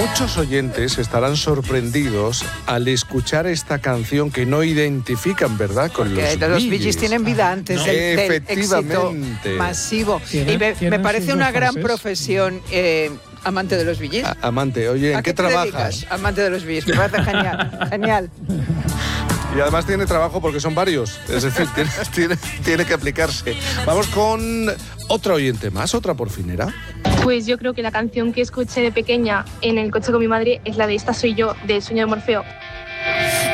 Muchos oyentes estarán sorprendidos al escuchar esta canción que no identifican, ¿verdad?, con los Bee Gees. Los Bee Gees tienen vida antes del éxito masivo. Y me parece una gran profesión. Amante de los Bee Gees. Amante, oye, ¿en qué trabajas? Amante de los Bee Gees, me parece genial. Y además tiene trabajo porque son varios, es decir, tiene que aplicarse. Vamos con otra oyente más, otra porfinera. Pues yo creo que la canción que escuché de pequeña en el coche con mi madre es la de Esta soy yo, de El sueño de Morfeo.